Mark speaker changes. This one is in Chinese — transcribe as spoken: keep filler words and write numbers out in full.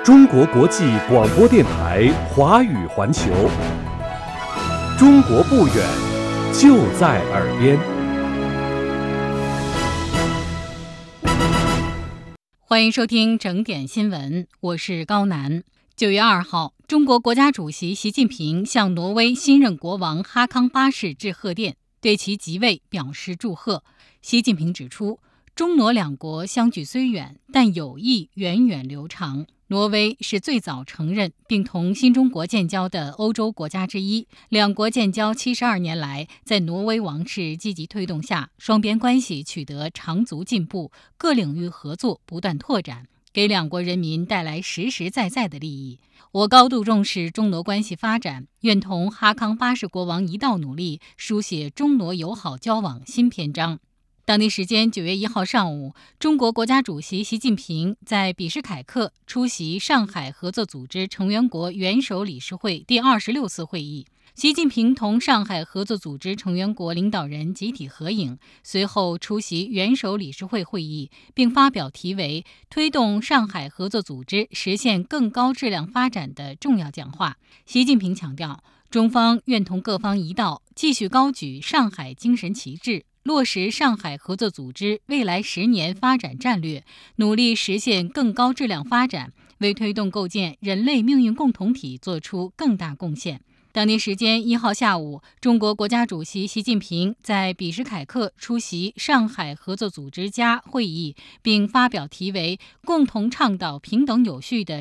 Speaker 1: 中国国际广播电台华语环球，中国不远，就在耳边。
Speaker 2: 欢迎收听整点新闻，我是高楠。九月二号，中国国家主席习近平向挪威新任国王哈康八世致贺电，对其即位表示祝贺。习近平指出，中挪两国相距虽远，但友谊源远流长。挪威是最早承认并同新中国建交的欧洲国家之一，两国建交七十二年来，在挪威王室积极推动下，双边关系取得长足进步，各领域合作不断拓展，给两国人民带来实实在在的利益。我高度重视中挪关系发展，愿同哈康八世国王一道努力，书写中挪友好交往新篇章。当地时间九月一号上午，中国国家主席习近平在比什凯克出席上海合作组织成员国元首理事会第二十六次会议。习近平同上海合作组织成员国领导人集体合影，随后出席元首理事会会议，并发表题为“推动上海合作组织实现更高质量发展”的重要讲话。习近平强调，中方愿同各方一道，继续高举上海精神旗帜，落实上海合作组织未来十年发展战略，努力实现更高质量发展，为推动构建人类命运共同体作出更大贡献。当地时间一号下午，中国国家主席习近平在比什凯克出席上海合作组织家会议，并发表题为“共同倡导平等有序的